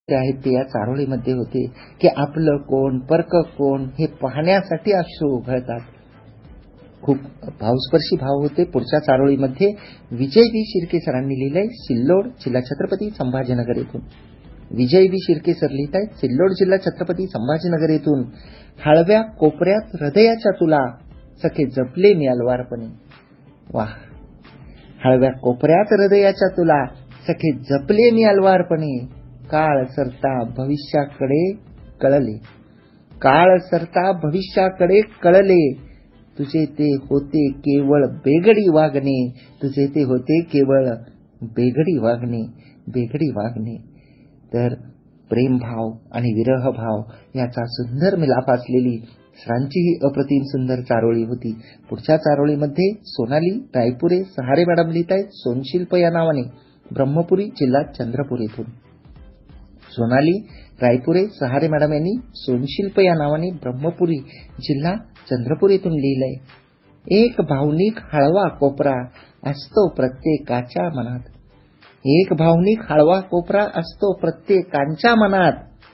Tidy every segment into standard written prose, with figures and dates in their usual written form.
ते आहेत ते या चारोळीमध्ये होते की आपलं कोण परक कोण हे पाहण्यासाठी अश्रू उघळतात. खूप भावस्पर्शी भाव होते. पुढच्या चारोळीमध्ये विजय बी शिर्के सरांनी लिहिलंय सिल्लोड जिल्हा छत्रपती संभाजीनगर येथून. विजय बी शिर्के सर लिहित आहेत सिल्लोड जिल्हा छत्रपती संभाजीनगर येथून. हळव्या कोपऱ्यात हृदयाच्या तुला सखे जपले मी अलवारपणे. वाह! हळव्या कोपऱ्यात हृदयाच्या तुला सखे जपले मी अलवारपणे. काळ सरता भविष्याकडे कळले, काळ सरता भविष्याकडे कळले. तुझे ते होते केवळ बेगडी वागणे, तुझे ते होते केवळ बेगडी वागणे, बेगडी वागणे. तर प्रेमभाव आणि विरहभाव याचा सुंदर मिलाप असलेली सरांची ही अप्रतिम सुंदर चारोळी होती. पुढच्या चारोळीमध्ये सोनाली रायपुरे सहारे मॅडम लिहित आहेत सोनशिल्प या नावाने, ब्रह्मपुरी जिल्हा चंद्रपूर येथून. सोनाली रायपुरे सहारे मॅडम यांनी सोनशिल्प या नावाने ब्रह्मपुरी जिल्हा चंद्रपूर येथून लिहिलंय. एक भावनिक हळवा कोपरा असतो प्रत्येकाच्या मनात, एक भावनिक हळवा कोपरा असतो प्रत्येकाच्या मनात.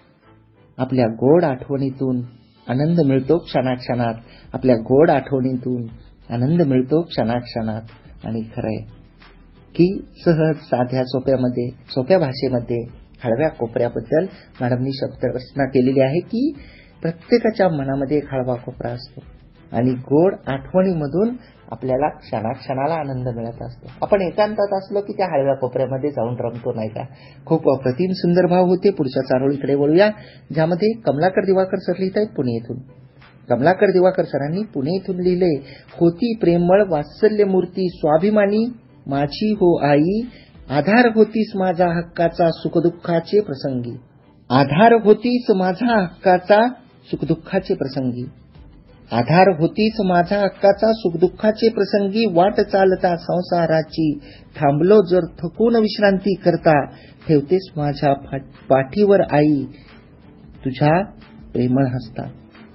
आपल्या गोड आठवणीतून आनंद मिळतो क्षणाक्षणात, आपल्या गोड आठवणीतून आनंद मिळतो क्षणाक्षणात. आणि खरंय की सहज साध्या सोप्या भाषेमध्ये हळव्या कोपऱ्याबद्दल मॅडमनी शब्दरचना केलेली आहे की प्रत्येकाच्या मनामध्ये एक हळवा कोपरा असतो आणि गोड आठवणीमधून आपल्याला क्षणाक्षणाला आनंद मिळत असतो. आपण एकांतात असलो की त्या हळव्या कोपऱ्यामध्ये जाऊन रमतो नाही का. खूप अप्रतिम सुंदर भाव होते. पुढच्या चारोळीकडे वळूया ज्यामध्ये कमलाकर दिवाकर सर लिहित आहेत पुणे येथून. कमलाकर दिवाकर सरांनी पुणे येथून लिहिले होती प्रेमळ वात्सल्य मूर्ती स्वाभिमानी माझी हो आई. आधार होतीस माझा हक्काचा सुखदुःखाचे प्रसंगी, आधार होतीस माझा हक्काचा सुखदुःखाचे प्रसंगी, आधार होतीस माझा हक्काचा सुखदुःखाचे प्रसंगी. वाट चालता संसाराची थांबलो जर थकून विश्रांती करता, ठेवतेस माझ्या पाठीवर आई तुझ्या प्रेमळ हस्ता,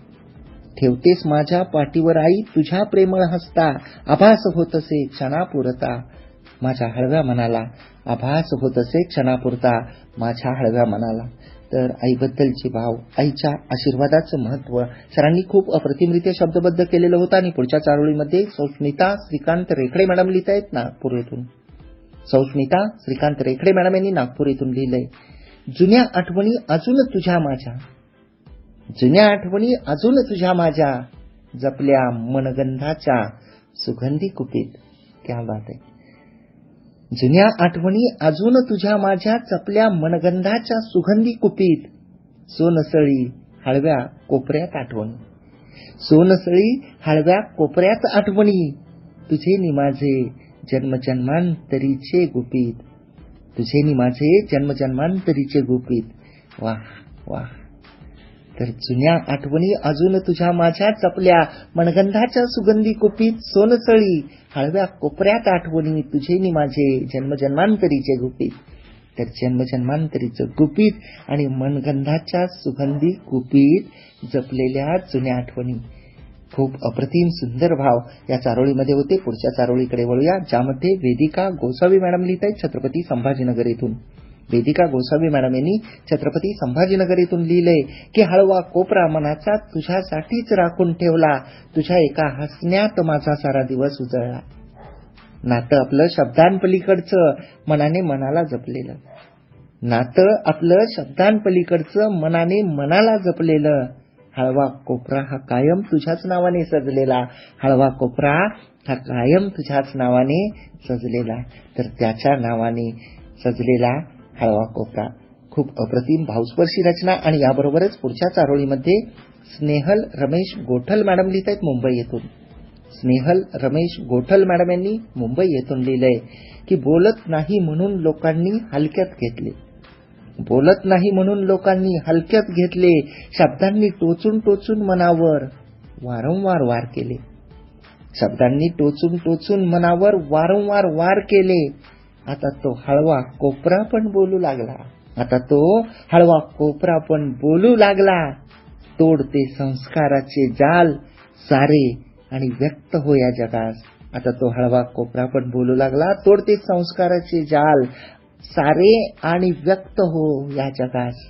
ठेवतेस माझ्या पाठीवर आई तुझ्या प्रेमळ हस्ता. आभास होत असे क्षणापुरता माझ्या हळव्या मनाला, आभास होत असे क्षणापुरता माझ्या हळव्या मनाला. तर आईबद्दलचे भाव, आईच्या आशीर्वादाचं महत्व सरांनी खूप अप्रतिमरित्या शब्दबद्ध केलेलं होतं. आणि पुढच्या चारोळीमध्ये सौस्मिता श्रीकांत रेखडे मॅडम लिहित आहेत नागपूर येथून. सौस्मिता श्रीकांत रेखडे मॅडम यांनी नागपूर येथून लिहिलंय जुन्या आठवणी अजून तुझ्या माझ्या, जुन्या आठवणी अजून तुझ्या माझ्या जपल्या मनगंधाच्या सुगंधी कुपीत. क्या बात आहे. जुन्या आठवणी अजून तुझ्या माझ्या जपल्या मनगंधाच्या सुगंधी कुपीत. सोनसळी हळव्या कोपऱ्यात आठवणी, सोनसळी हळव्या कोपऱ्यात आठवणी. तुझे नि माझे जन्मजन्मांतरीचे गुपित, तुझे नि माझे जन्मजन्मांतरीचे गुपित. वाह वाह. तर जुन्या आठवणी अजून तुझ्या माझ्या जपल्या मनगंधाच्या सुगंधी कुपीत. सोनसळी हळव्या कोपऱ्यात आठवणी तुझे नि माझे जन्मजन्मांतरीचे गुपित. तर जन्मजन्मांतरीचं गुपित आणि मनगंधाच्या सुगंधी कुपीत जपलेल्या जुन्या आठवणी. खूप अप्रतिम सुंदर भाव या चारोळीमध्ये होते. पुढच्या चारोळीकडे वळूया ज्यामध्ये वेदिका गोसावी मॅडम लिहित आहेत छत्रपती संभाजीनगर येथून. वेदिका गोसावी मॅडम यांनी छत्रपती संभाजीनगर येथून लिहिलंय की हळवा कोपरा मनाचा तुझ्यासाठीच राखून ठेवला, तुझ्या एका हसण्यात माझा सारा दिवस उजळला. नातं आपलं शब्दांपलीकडचं मनाने मनाला जपलेलं, नातं आपलं शब्दांपलीकडचं मनाने मनाला जपलेलं. हळवा कोपरा हा कायम तुझ्याच नावाने सजलेला, हळवा कोपरा हा कायम तुझ्याच नावाने सजलेला. तर त्याच्या नावाने सजलेला हळवा कोपरा. खूप अप्रतिम भावस्पर्शी रचना. आणि याबरोबरच पुढच्या चारोळीमध्ये स्नेहल रमेश गोठल मॅडम लिहित आहेत मुंबई येथून. स्नेहल रमेश गोठल मॅडम यांनी मुंबई येथून लिहिलंय की बोलत नाही म्हणून लोकांनी हलक्यात घेतले, बोलत नाही म्हणून लोकांनी हलक्यात घेतले. शब्दांनी टोचून टोचून मनावर वारंवार वार केले, शब्दांनी टोचून टोचून मनावर वारंवार वार केले. आता तो हळवा कोपरा पण बोलू लागला, आता तो हळवा कोपरा पण बोलू लागला. तोडते संस्काराचे जाल सारे आणि व्यक्त हो या जगास. आता तो हळवा कोपरा पण बोलू लागला, तोडते संस्काराचे जाल सारे आणि व्यक्त हो या जगास.